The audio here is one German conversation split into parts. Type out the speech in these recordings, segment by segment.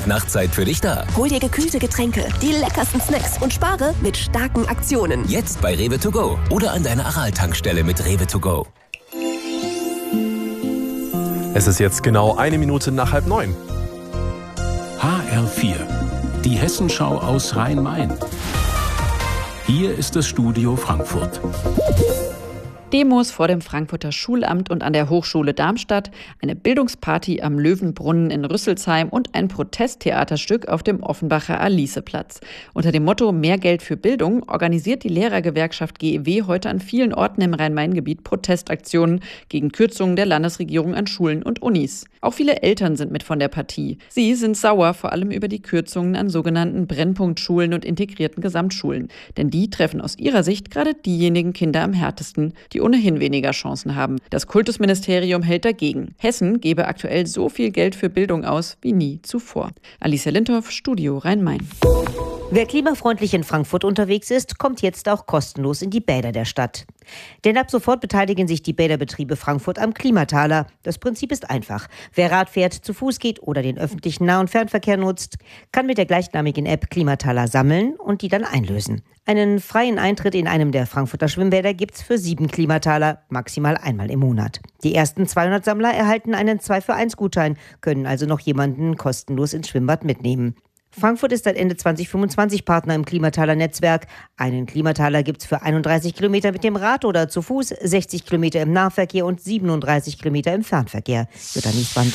Weihnachtszeit für dich da. Hol dir gekühlte Getränke, die leckersten Snacks und spare mit starken Aktionen. Jetzt bei Rewe to go oder an deiner Aral-Tankstelle mit Rewe to go. Es ist jetzt genau 1 Minute nach 8:30. HR4, die Hessenschau aus Rhein-Main. Hier ist das Studio Frankfurt. Demos vor dem Frankfurter Schulamt und an der Hochschule Darmstadt, eine Bildungsparty am Löwenbrunnen in Rüsselsheim und ein Protesttheaterstück auf dem Offenbacher Aliceplatz. Unter dem Motto Mehr Geld für Bildung organisiert die Lehrergewerkschaft GEW heute an vielen Orten im Rhein-Main-Gebiet Protestaktionen gegen Kürzungen der Landesregierung an Schulen und Unis. Auch viele Eltern sind mit von der Partie. Sie sind sauer, vor allem über die Kürzungen an sogenannten Brennpunktschulen und integrierten Gesamtschulen. Denn die treffen aus ihrer Sicht gerade diejenigen Kinder am härtesten, die ohnehin weniger Chancen haben. Das Kultusministerium hält dagegen. Hessen gebe aktuell so viel Geld für Bildung aus wie nie zuvor. Alicia Lindhoff, Studio Rhein-Main. Wer klimafreundlich in Frankfurt unterwegs ist, kommt jetzt auch kostenlos in die Bäder der Stadt. Denn ab sofort beteiligen sich die Bäderbetriebe Frankfurt am Klimataler. Das Prinzip ist einfach. Wer Rad fährt, zu Fuß geht oder den öffentlichen Nah- und Fernverkehr nutzt, kann mit der gleichnamigen App Klimataler sammeln und die dann einlösen. Einen freien Eintritt in einem der Frankfurter Schwimmbäder gibt's für 7 Klimataler, maximal einmal im Monat. Die ersten 200 Sammler erhalten einen 2-für-1-Gutschein, können also noch jemanden kostenlos ins Schwimmbad mitnehmen. Frankfurt ist seit Ende 2025 Partner im Klimataler-Netzwerk. Einen Klimataler gibt's für 31 Kilometer mit dem Rad oder zu Fuß, 60 Kilometer im Nahverkehr und 37 Kilometer im Fernverkehr. Jutta Niesband,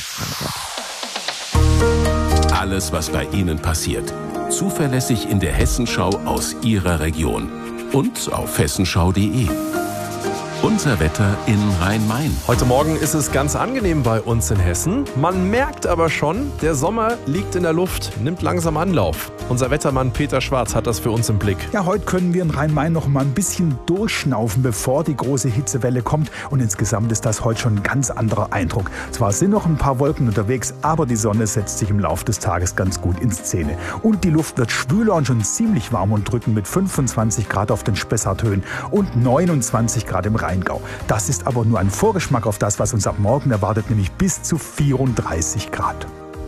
Frankfurt. Alles, was bei Ihnen passiert. Zuverlässig in der Hessenschau aus Ihrer Region. Und auf hessenschau.de. Unser Wetter in Rhein-Main. Heute Morgen ist es ganz angenehm bei uns in Hessen. Man merkt aber schon, der Sommer liegt in der Luft, nimmt langsam Anlauf. Unser Wettermann Peter Schwarz hat das für uns im Blick. Ja, heute können wir in Rhein-Main noch mal ein bisschen durchschnaufen, bevor die große Hitzewelle kommt. Und insgesamt ist das heute schon ein ganz anderer Eindruck. Zwar sind noch ein paar Wolken unterwegs, aber die Sonne setzt sich im Laufe des Tages ganz gut in Szene. Und die Luft wird schwüler und schon ziemlich warm und drückend mit 25 Grad auf den Spessarthöhen und 29 Grad im Rheingau. Das ist aber nur ein Vorgeschmack auf das, was uns ab morgen erwartet, nämlich bis zu 34 Grad.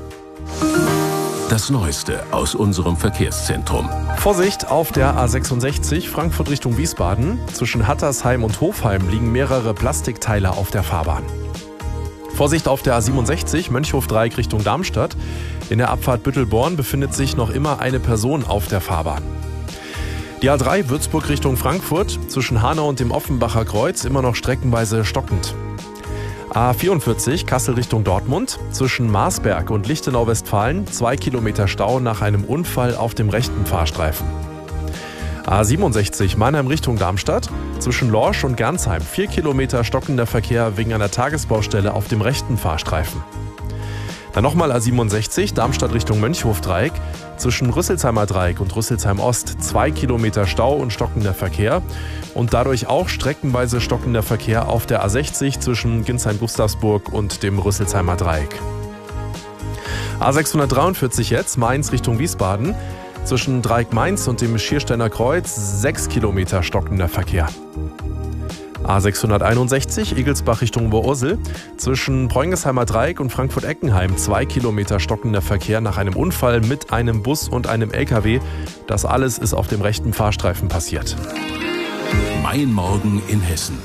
Das Neueste aus unserem Verkehrszentrum. Vorsicht auf der A66 Frankfurt Richtung Wiesbaden. Zwischen Hattersheim und Hofheim liegen mehrere Plastikteile auf der Fahrbahn. Vorsicht auf der A67 Mönchhof-Dreieck Richtung Darmstadt. In der Abfahrt Büttelborn befindet sich noch immer eine Person auf der Fahrbahn. Die A3 Würzburg Richtung Frankfurt, zwischen Hanau und dem Offenbacher Kreuz immer noch streckenweise stockend. A44 Kassel Richtung Dortmund, zwischen Marsberg und Lichtenau-Westfalen 2 Kilometer Stau nach einem Unfall auf dem rechten Fahrstreifen. A67 Mannheim Richtung Darmstadt, zwischen Lorsch und Gernsheim 4 Kilometer stockender Verkehr wegen einer Tagesbaustelle auf dem rechten Fahrstreifen. Dann nochmal A67 Darmstadt Richtung Mönchhof-Dreieck, zwischen Rüsselsheimer Dreieck und Rüsselsheim Ost 2 Kilometer Stau und stockender Verkehr und dadurch auch streckenweise stockender Verkehr auf der A60 zwischen Ginsheim-Gustavsburg und dem Rüsselsheimer Dreieck. A643 jetzt Mainz Richtung Wiesbaden, zwischen Dreieck Mainz und dem Schiersteiner Kreuz 6 Kilometer stockender Verkehr. A661 Egelsbach Richtung Oberursel, zwischen Preungesheimer Dreieck und Frankfurt-Eckenheim 2 Kilometer stockender Verkehr nach einem Unfall mit einem Bus und einem LKW. Das alles ist auf dem rechten Fahrstreifen passiert. Mein Morgen in Hessen.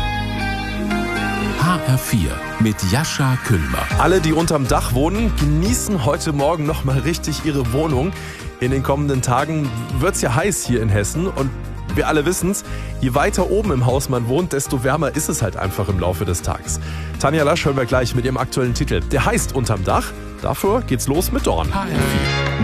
HR4 mit Jascha Küllmer. Alle, die unterm Dach wohnen, genießen heute Morgen noch mal richtig ihre Wohnung. In den kommenden Tagen wird's ja heiß hier in Hessen und wir alle wissen's, je weiter oben im Haus man wohnt, desto wärmer ist es halt einfach im Laufe des Tages. Tanja Lasch hören wir gleich mit ihrem aktuellen Titel. Der heißt Unterm Dach. Dafür geht's los mit Dorn. HR4.